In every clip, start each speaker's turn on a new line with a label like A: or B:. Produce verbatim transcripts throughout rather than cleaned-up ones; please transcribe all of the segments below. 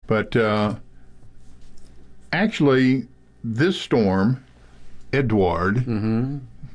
A: But uh, actually, this storm, Edward,
B: mm-hmm.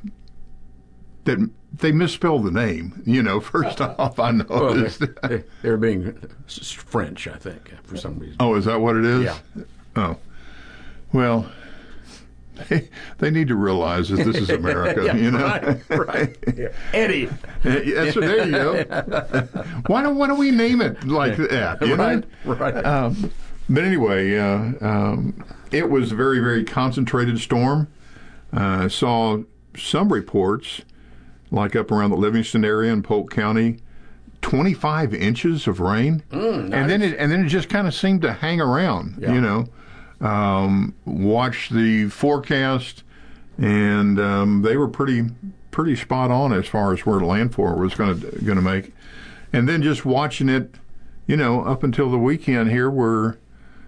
A: that they misspelled the name. You know, first off, I noticed.
B: Well, they, they were being French, I think, for some reason.
A: Oh, is that what it is?
B: Yeah.
A: Oh, well, they, they need to realize that this is America.
B: Yeah,
A: you know,
B: right? right. Yeah. Eddie.
A: That's, there you go. Why don't Why don't we name it like that? You
B: right.
A: know?
B: Right.
A: Um, but anyway, uh, um, it was a very very concentrated storm. I uh, saw some reports, like up around the Livingston area in Polk County, twenty-five inches of rain,
B: mm, nice.
A: and then it and then it just kind of seemed to hang around.
B: Yeah.
A: You know, um, watch the forecast, and um, they were pretty pretty spot on as far as where landfall was going to going to make, and then just watching it, you know, up until the weekend here, where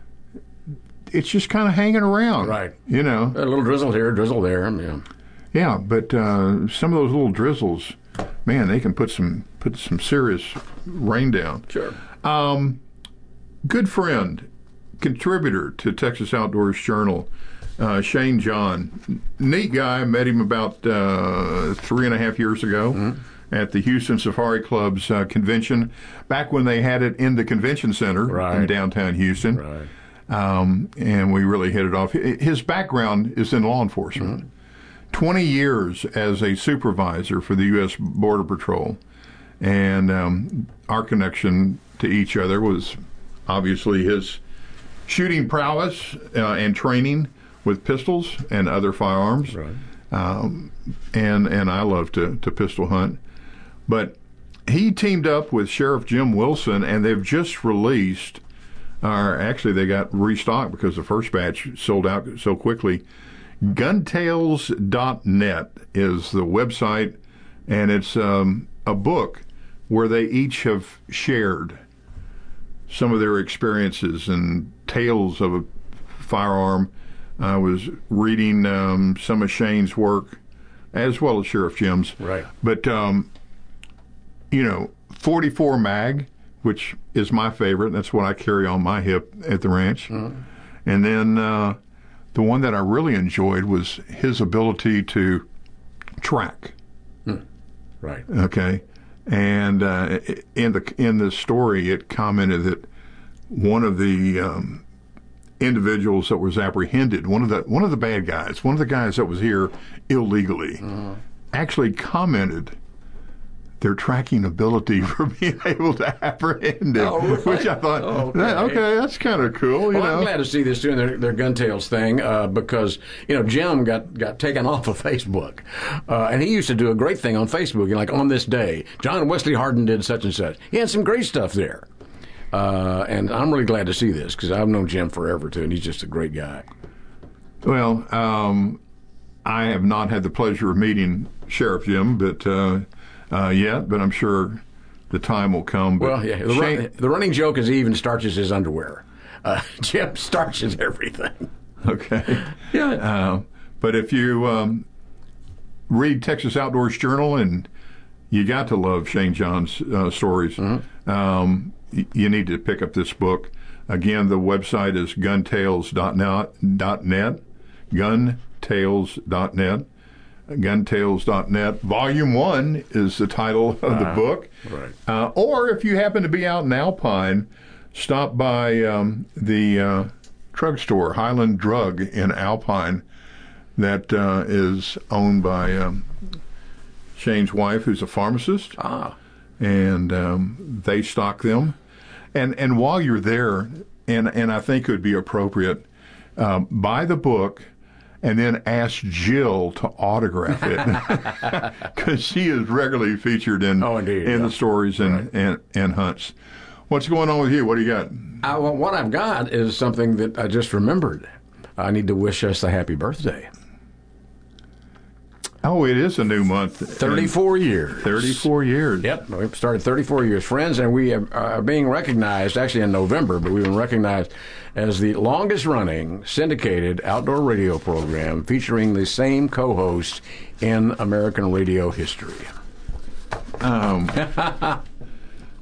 A: it's just kind of hanging around.
B: Right.
A: You know,
B: a little drizzle here, drizzle there. Yeah.
A: Yeah, but uh, some of those little drizzles, man, they can put some put some serious rain down.
B: Sure.
A: Um, good friend, contributor to Texas Outdoors Journal, uh, Shane John. Neat guy. Met him about uh, three and a half years ago mm-hmm. at the Houston Safari Club's uh, convention, back when they had it in the convention center
B: right.
A: in downtown Houston.
B: Right.
A: Um, and we really hit it off. His background is in law enforcement. Mm-hmm. twenty years as a supervisor for the U S Border Patrol, and um, our connection to each other was obviously his shooting prowess uh, and training with pistols and other firearms.
B: Right.
A: Um, and and I love to, to pistol hunt. But he teamed up with Sheriff Jim Wilson, and they've just released, or actually they got restocked because the first batch sold out so quickly. gun tales dot net is the website, and it's um, a book where they each have shared some of their experiences and tales of a firearm. I was reading um, some of Shane's work, as well as Sheriff Jim's.
B: Right.
A: But, um, you know, forty-four mag, which is my favorite. That's what I carry on my hip at the ranch. Mm-hmm. And then uh, the one that I really enjoyed was his ability to track.
B: Mm. Right.
A: Okay. And uh, in the in the story, it commented that one of the um, individuals that was apprehended, one of the one of the bad guys, one of the guys that was here illegally, uh-huh. actually commented their tracking ability for being able to apprehend him,
B: oh, right.
A: which I thought,
B: okay,
A: that, okay that's kind of cool. You
B: well,
A: know?
B: I'm glad to see this doing their, their Gun Tales thing uh, because, you know, Jim got, got taken off of Facebook. Uh, and he used to do a great thing on Facebook, you know, like on this day, John Wesley Hardin did such and such. He had some great stuff there. Uh, and I'm really glad to see this because I've known Jim forever, too, and he's just a great guy.
A: Well, um, I have not had the pleasure of meeting Sheriff Jim, but... Uh, Uh, yet, but I'm sure the time will come. But
B: well, yeah, the,
A: Shane,
B: run, the running joke is he even starches his underwear. Uh, Jim starches everything.
A: Okay.
B: Yeah.
A: Uh, but if you um, read Texas Outdoors Journal, and you got to love Shane John's uh, stories, mm-hmm. um, y- you need to pick up this book. Again, the website is gun tales dot net, gun tales dot net. gun tales dot net. Volume one is the title of uh, the book.
B: Right.
A: Uh, or if you happen to be out in Alpine, stop by um, the uh, drugstore, Highland Drug in Alpine, that uh, is owned by um, Shane's wife, who's a pharmacist.
B: Ah.
A: And um, they stock them. And and while you're there, and, and I think it would be appropriate, uh, buy the book, and then ask Jill to autograph it, because she is regularly featured in
B: oh, indeed,
A: in
B: yeah.
A: the stories and,
B: right.
A: and, and hunts. What's going on with you? What do you got?
B: Uh, well, what I've got is something that I just remembered. I need to wish us a happy birthday.
A: Oh, it is a new month.
B: thirty-four years.
A: thirty-four years.
B: Yep. We've started thirty-four years, friends, and we are being recognized, actually in November, but we've been recognized as the longest-running syndicated outdoor radio program featuring the same co-hosts in American radio history.
A: Um,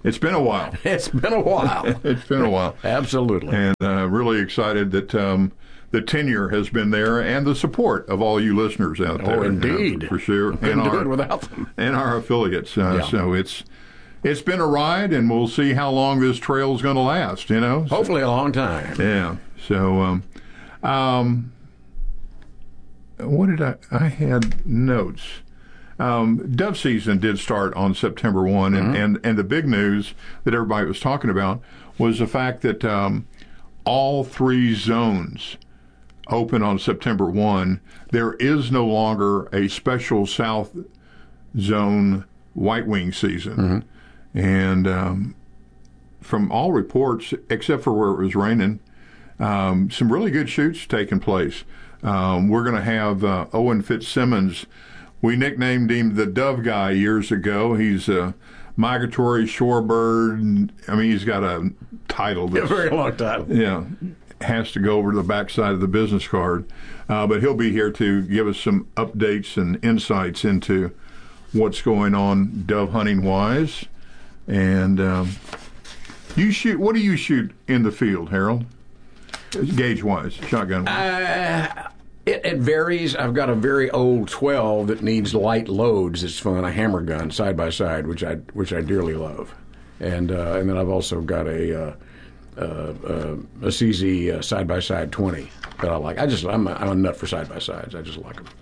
A: It's been a while.
B: It's been a while.
A: It's been a while.
B: Absolutely.
A: And uh, really excited that um, the tenure has been there and the support of all you listeners out there.
B: Oh, indeed.
A: Uh, for sure.
B: Couldn't
A: and
B: do
A: our,
B: it without them.
A: And our affiliates. Uh,
B: Yeah.
A: So it's it's been a ride, and we'll see how long this trail is going to last, you know? So,
B: Hopefully a long time.
A: yeah. So, um, um, what did I, I had notes. Um, dove season did start on September first, and,
B: Mm-hmm.
A: and, and the big news that everybody was talking about was the fact that um, all three zones open on September first. There is no longer a special South Zone white wing season.
B: Mm-hmm.
A: And um, from all reports, except for where it was raining, um, some really good shoots taking place. Um, we're going to have uh, Owen Fitzsimmons. We nicknamed him the Dove Guy years ago. He's a migratory shorebird. I mean, he's got a title that's
B: A very long time.
A: yeah, has to go over to the backside of the business card. Uh, but he'll be here to give us some updates and insights into what's going on dove hunting wise. And um, you shoot. What do you shoot in the field, Harold? Gauge wise, shotgun wise.
B: Uh, it, it varies. I've got a very old twelve that needs light loads. It's fun. A hammer gun side by side, which I which I dearly love. And uh, and then I've also got a uh, uh, uh, a C Z uh, side by side twenty that I like. I just I'm a, I'm a nut for side by sides. I just like them.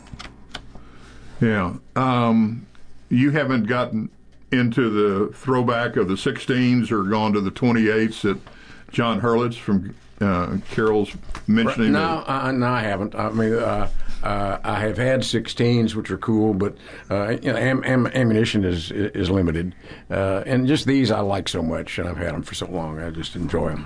A: Yeah. Um, you haven't gotten into the throwback of the sixteens or gone to the twenty-eights that John Hurlitz from uh, Carroll's mentioning.
B: No, uh, no, I haven't. I mean, uh, uh, I have had sixteens, which are cool, but uh, you know, am, am, ammunition is is limited, uh, and just these I like so much, and I've had them for so long. I just enjoy them.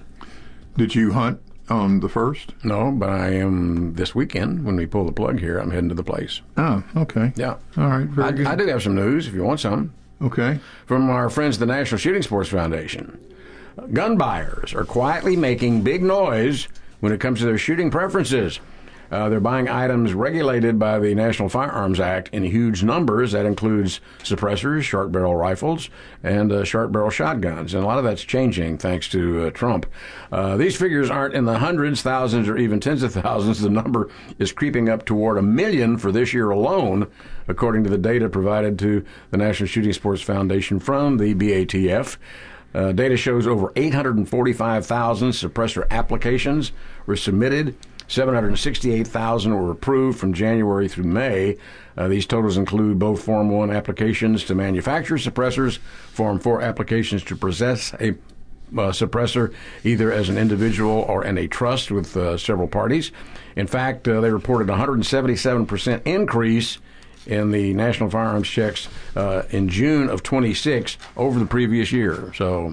A: Did you hunt on the first?
B: No, but I am this weekend when we pull the plug here. I'm heading to the place.
A: Oh, okay.
B: Yeah,
A: All right. Very good.
B: I, I do have some news if you want some.
A: Okay.
B: From our friends at the National Shooting Sports Foundation. Gun buyers are quietly making big noise when it comes to their shooting preferences. Uh, they're buying items regulated by the National Firearms Act in huge numbers. That includes suppressors, short barrel rifles, and uh, short barrel shotguns. And a lot of that's changing thanks to uh, Trump. Uh, these figures aren't in the hundreds, thousands, or even tens of thousands. The number is creeping up toward a million for this year alone, according to the data provided to the National Shooting Sports Foundation from the B A T F. Uh, data shows over eight hundred forty-five thousand suppressor applications were submitted. seven hundred sixty-eight thousand were approved from January through May. Uh, these totals include both Form one applications to manufacture suppressors, Form four applications to possess a uh, suppressor either as an individual or in a trust with uh, several parties. In fact, uh, they reported a one hundred seventy-seven percent increase in the national firearms checks uh, in June of twenty-six over the previous year. So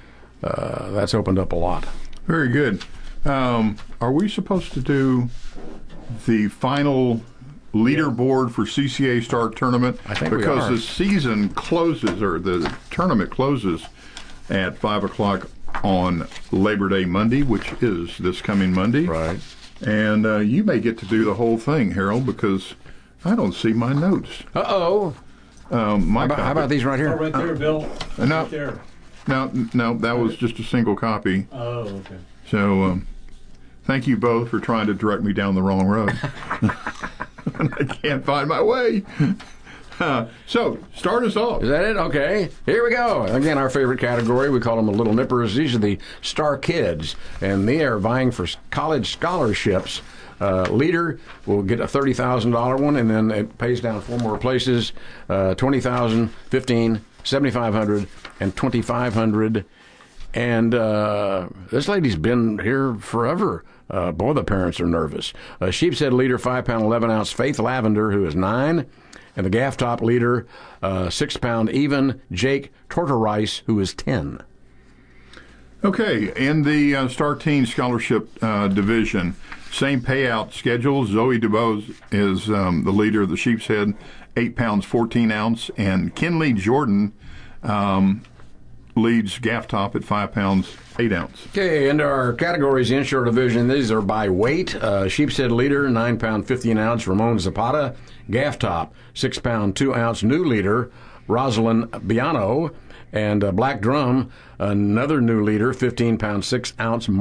B: uh, that's opened up a lot.
A: Very good. Um, are we supposed to do the final leaderboard for C C A Star Tournament?
B: I think we
A: because
B: are.
A: the season closes, or the tournament closes at five o'clock on Labor Day Monday, which is this coming Monday.
B: Right.
A: And uh, you may get to do the whole thing, Harold, because I don't see my notes.
B: Uh-oh.
A: Um, my
B: How about, how
A: copy-
B: about these right
C: Oh,
B: here?
C: right there, Bill.
A: Uh, no.
C: Right there.
A: No, no, that was just a single copy.
C: Oh, okay.
A: So, um, thank you both for trying to direct me down the wrong road. I can't find my way. Uh, so, start us off.
B: Is that it? Okay. Here we go. Again, our favorite category. We call them the Little Nippers. These are the star kids, and they are vying for college scholarships. Uh, leader will get a thirty thousand dollars one, and then it pays down four more places, uh, twenty thousand dollars, fifteen thousand dollars, seventy-five hundred dollars, and twenty-five hundred dollars. And uh, this lady's been here forever. Uh, both the parents are nervous. Uh, Sheepshead leader, five-pound, eleven-ounce Faith Lavender, who is nine. And the Gaff Top leader, uh, six-pound even Jake Tortorice, who is ten.
A: Okay, in the uh, Star Teen Scholarship uh, division, same payout schedule. Zoe DuBose is um, the leader of the Sheepshead, eight pounds, fourteen ounce. And Kinley Jordan um, leads Gaff Top at five pounds, eight ounce.
B: Okay, into our categories, the inshore division. These are by weight. Uh, Sheepshead leader, nine pound, fifteen ounce, Ramon Zapata. Gaff Top, six pound, two ounce, new leader, Rosalind Biano. And uh, Black Drum, another new leader, fifteen pound, six ounce